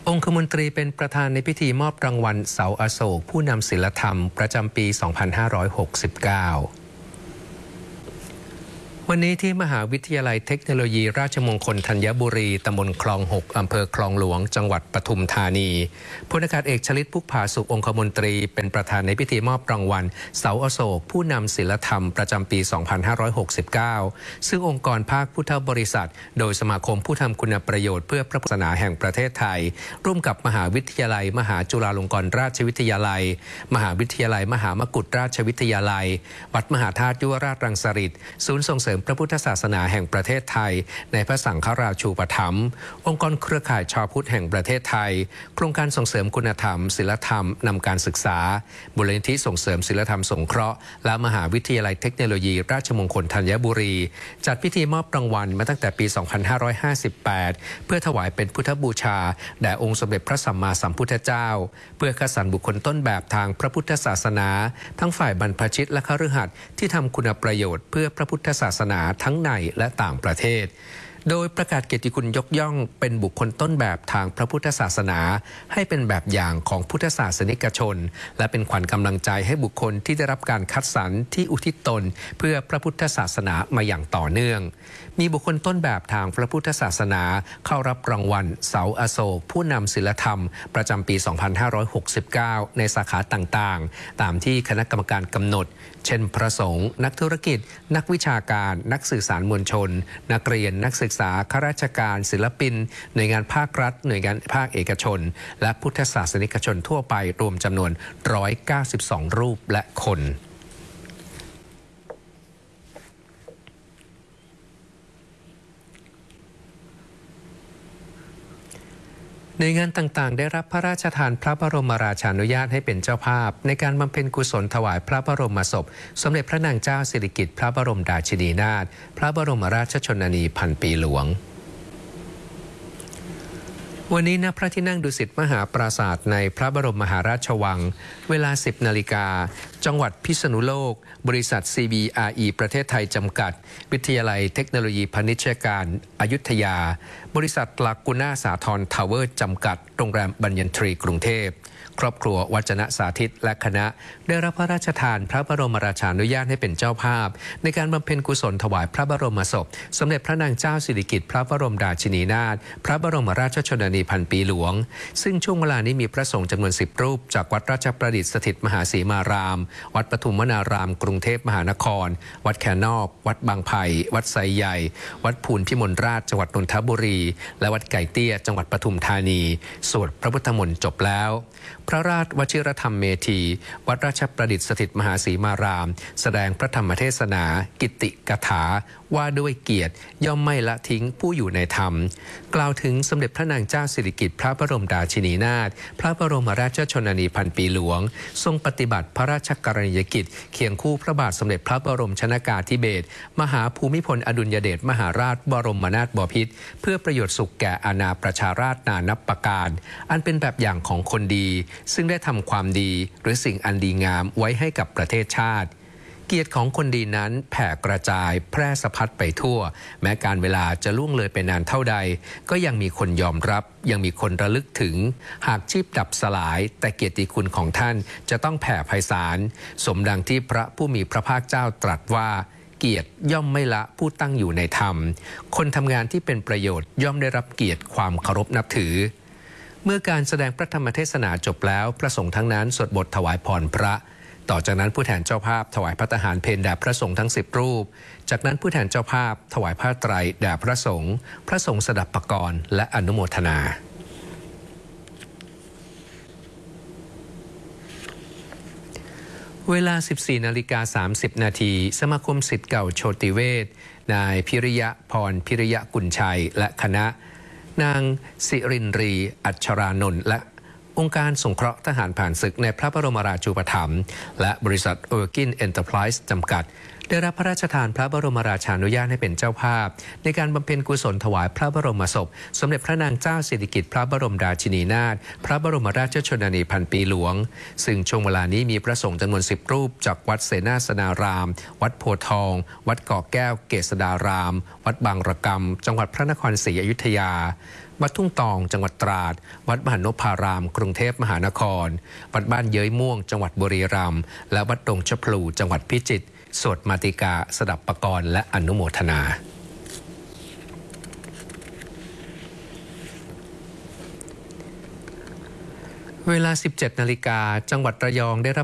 องคมนตรีเป็นประธานในพิธีมอบรางวัลเสาอโศกผู้นำศีลธรรมประจำปี 2569 วันนี้ที่มหาวิทยาลัยเทคโนโลยีราชมงคลธัญบุรีตำบลคลอง 6 อำเภอคลองหลวงจังหวัดปทุมธานีพลอากาศเอกชลิต พุกผาสุของคมนตรีเป็นประธานในพิธีมอบรางวัลเสาอโศกผู้นำศีลธรรมประจำปี 2569 ซึ่งองค์กรภาคพุทธบริษัทโดยสมาคมผู้ทำคุณประโยชน์เพื่อพระพุทธศาสนาแห่งประเทศไทยร่วมกับมหาวิทยาลัยมหาจุฬาลงกรณราชวิทยาลัยมหาวิทยาลัยมหามกุฏราชวิทยาลัยวัดมหาธาตุยุวราชรังสฤษฎ์ศูนย์ส่งเสริมพระพุทธศาสนาแห่งประเทศไทยในพระสังฆราชูปถัมภ์องค์กรเครือข่ายชาวพุทธแห่งประเทศไทยโครงการส่งเสริมคุณธรรมศีลธรรมนำการศึกษามูลนิธิส่งเสริมศีลธรรมสงเคราะห์และมหาวิทยาลัยเทคโนโลยีราชมงคลธัญบุรีจัดพิธีมอบรางวัลมาตั้งแต่ปี 2558 เพื่อถวายเป็นพุทธบูชาแด่องค์สมเด็จพระสัมมาสัมพุทธเจ้าเพื่อคัดสรรบุคคลต้นแบบทางพระพุทธศาสนาทั้งฝ่ายบรรพชิตและคฤหัสถ์ที่ทำคุณประโยชน์เพื่อพระพุทธศาสนาทั้งในและต่างประเทศโดยประกาศเกียรติคุณยกย่องเป็นบุคคลต้นแบบทางพระพุทธศาสนาให้เป็นแบบอย่างของพุทธศาสนิกชนและเป็นขวัญกำลังใจให้บุคคลที่ได้รับการคัดสรรที่อุทิศตนเพื่อพระพุทธศาสนามาอย่างต่อเนื่องมีบุคคลต้นแบบทางพระพุทธศาสนาเข้ารับรางวัลเสาอโศกผู้นำศีลธรรมประจำปี 2569 ในสาขาต่างๆตามที่คณะกรรมการกำหนดเช่นพระสงฆ์นักธุรกิจนักวิชาการนักสื่อสารมวลชนนักเรียนนักศึกษาข้าราชการศิลปินหน่วยงานภาครัฐหน่วยงานภาคเอกชนและพุทธศาสนิกชนทั่วไปรวมจำนวน192รูปและคนในงานต่างๆได้รับพระราชทานพระบรมราชานุญาตให้เป็นเจ้าภาพในการบำเพ็ญกุศลถวายพระบรมศพสมเด็จพระนางเจ้าสิริกิติ์พระบรมราชินีนาถพระบรมราชชนนีพันปีหลวงวันนี้ณพระที่นั่งดุสิตมหาปราสาทในพระบรมมหาราชวังเวลา 10 นาฬิกาจังหวัดพิษณุโลกบริษัท CBRE ประเทศไทยจำกัดวิทยาลัยเทคโนโลยีพาณิชยการอยุธยาบริษัทลากูน่าสาทรทาวเวอร์จำกัดโรงแรมบัญญันทรีกรุงเทพครอบครัววัจนะสาธิตและคณะได้รับพระราชทานพระบรมราชานุญาตให้เป็นเจ้าภาพในการบำเพ็ญกุศลถวายพระบรมศพสมเด็จพระนางเจ้าสิริกิติ์พระบรมราชินีนาถพระบรมราชชนนีพันปีหลวงซึ่งช่วงเวลานี้มีพระสงฆ์จำนวน10รูปจากวัดราชประดิษฐ์สถิตมหาศรีมารามวัดปทุมวนารามกรุงเทพมหานครวัดแคนนอกวัดบางไผ่วัดไซใหญ่วัดภูลพิมลราชจังหวัดนนทบุรีและวัดไก่เตี้ยจังหวัดปทุมธานีสวดพระพุทธมนต์จบแล้วพระราชวชิรธรรมเมธีวัดราชประดิษฐ์สถิตมหาศรีมารามแสดงพระธรรมเทศนากิตติกถาว่าด้วยเกียรติย่อมไม่ละทิ้งผู้อยู่ในธรรมกล่าวถึงสมเด็จพระนางเจ้าสิริกิติ์พระบรมราชินีนาถพระบรมราชชนนีพันปีหลวงทรงปฏิบัติพระราชกรณียกิจเคียงคู่พระบาทสมเด็จพระบรมชนกาธิเบศรมหาภูมิพลอดุลยเดชมหาราชบรมนาถบพิตรเพื่อประโยชน์สุขแก่อาณาประชาราษฎร์นานับประการอันเป็นแบบอย่างของคนดีซึ่งได้ทำความดีหรือสิ่งอันดีงามไว้ให้กับประเทศชาติเกียรติของคนดีนั้นแผ่กระจายแพร่สะพัดไปทั่วแม้การเวลาจะล่วงเลยไปนานเท่าใดก็ยังมีคนยอมรับยังมีคนระลึกถึงหากชีพดับสลายแต่เกียรติคุณของท่านจะต้องแผ่ไพศาลสมดังที่พระผู้มีพระภาคเจ้าตรัสว่าเกียรติย่อมไม่ละผู้ตั้งอยู่ในธรรมคนทำงานที่เป็นประโยชน์ย่อมได้รับเกียรติความเคารพนับถือเมื่อการแสดงพระธรรมเทศนาจบแล้วพระสงฆ์ทั้งนั้นสวดบทถวายพรพระต่อจากนั้นผู้แทนเจ้าภาพถวายภัตตาหารเพลแด่พระสงฆ์ทั้ง10รูปจากนั้นผู้แทนเจ้าภาพถวายผ้าไตรแด่พระสงฆ์สดับปกรณ์และอนุโมทนาเวลา 14:30 นาทีสมาคมศิษย์เก่าโชติเวชนายพิริยะพรพิริยะกุลชัยและคณะนางสิรินรีอัชรานนท์และองค์การสงเคราะห์ทหารผ่านศึกในพระบรมราชูปถัมภ์และบริษัทเออร์กินเอ็นเตอร์ไพรส์จำกัดได้รับพระราชทานพระบรมราชานุญาตให้เป็นเจ้าภาพในการบำเพ็ญกุศลถวายพระบรมศพสมเด็จพระนางเจ้าสิริกิติ์พระบรมราชินีนาถพระบรมราชชนนีพันปีหลวงซึ่งช่วงเวลานี้มีพระสงฆ์จำนวน10รูปจากวัดเสนาสนารามวัดโพธิ์ทองวัดเกาะแก้วเกษดารามวัดบางระกำจังหวัดพระนครศรีอยุธยาวัดทุ่งตองจังหวัดตราดวัดมหานพารามกรุงเทพมหานครวัดบ้านเย้ยม่วงจังหวัดบุรีรัมย์และวัดดงชะพลูจังหวัดพิจิตรสวดมาติกาสดับปกรณ์และอนุโมทนาเวลา 17 นาฬิกาจังหวัดระยองได้รับ